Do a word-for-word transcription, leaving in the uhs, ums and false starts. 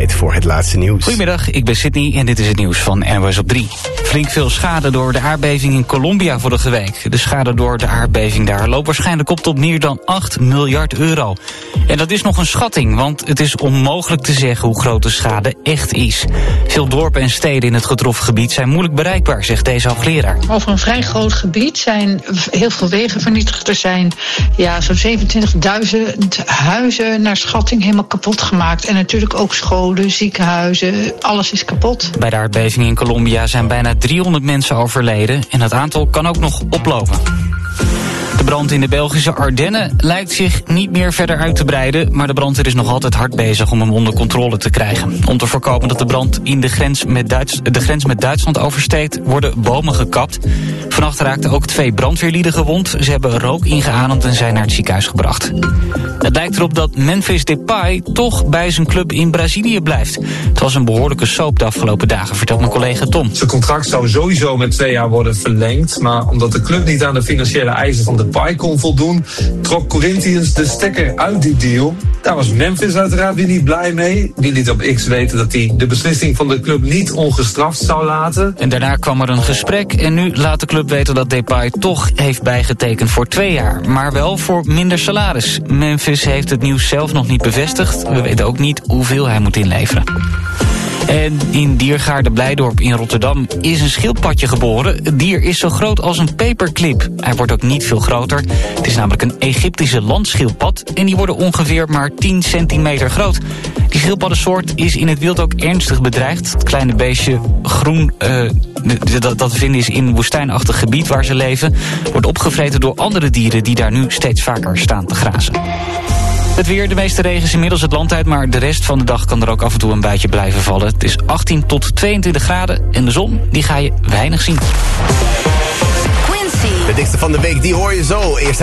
tijd voor het laatste nieuws. Goedemiddag, ik ben Sydney en dit is het nieuws van N O S op drie. Flink veel schade door de aardbeving in Colombia vorige week. De schade door de aardbeving daar loopt waarschijnlijk op tot meer dan acht miljard euro. En dat is nog een schatting, want het is onmogelijk te zeggen hoe groot de schade echt is. Veel dorpen en steden in het getroffen gebied zijn moeilijk bereikbaar, zegt deze hoogleraar. Over een vrij groot gebied zijn heel veel wegen vernietigd. Er zijn ja, zo'n zevenentwintigduizend huizen naar schatting helemaal kapot gemaakt. En natuurlijk ook scholen, ziekenhuizen, alles is kapot. Bij de aardbeving in Colombia zijn bijna driehonderd mensen overleden en het aantal kan ook nog oplopen. De brand in de Belgische Ardennen lijkt zich niet meer verder uit te breiden, maar de brandweer is nog altijd hard bezig om hem onder controle te krijgen. Om te voorkomen dat de brand in de grens met, Duits, de grens met Duitsland oversteekt, worden bomen gekapt. Vannacht raakten ook twee brandweerlieden gewond. Ze hebben rook ingeademd en zijn naar het ziekenhuis gebracht. Het lijkt erop dat Memphis Depay toch bij zijn club in Brazilië blijft. Het was een behoorlijke soap de afgelopen dagen, vertelt mijn collega Tom. Zijn contract zou sowieso met twee jaar worden verlengd, maar omdat de club niet aan de financiële eisen van Depay kon voldoen, trok Corinthians de stekker uit die deal. Daar was Memphis uiteraard weer niet blij mee. Die liet op X weten dat hij de beslissing van de club niet ongestraft zou laten. En daarna kwam er een gesprek en nu laat de club weten dat Depay toch heeft bijgetekend voor twee jaar. Maar wel voor minder salaris. Memphis heeft het nieuws zelf nog niet bevestigd. We weten ook niet hoeveel hij moet inleveren. En in Diergaarde Blijdorp in Rotterdam is een schildpadje geboren. Het dier is zo groot als een paperclip. Hij wordt ook niet veel groter. Het is namelijk een Egyptische landschildpad en die worden ongeveer maar tien centimeter groot. Die schildpaddensoort is in het wild ook ernstig bedreigd. Het kleine beestje groen uh, dat, dat te vinden is in een woestijnachtig gebied waar ze leven, wordt opgevreten door andere dieren die daar nu steeds vaker staan te grazen. Het weer, de meeste regen is inmiddels het land uit, maar de rest van de dag kan er ook af en toe een buitje blijven vallen. Het is achttien tot tweeëntwintig graden en de zon, die ga je weinig zien. De dikste van de week, die hoor je zo. Eerst